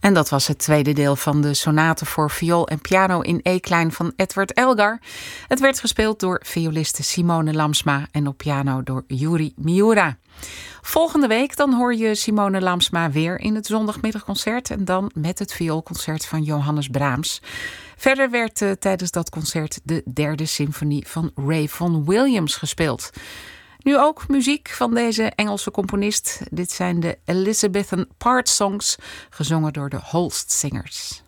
En dat was het tweede deel van de sonate voor viool en piano in E-klein van Edward Elgar. Het werd gespeeld door violiste Simone Lamsma en op piano door Yuri Miura. Volgende week dan hoor je Simone Lamsma weer in het zondagmiddagconcert en dan met het vioolconcert van Johannes Brahms. Verder werd tijdens dat concert de derde symfonie van Ray Vaughan Williams gespeeld. Nu ook muziek van deze Engelse componist. Dit zijn de Elizabethan Part Songs, gezongen door de Holst Singers.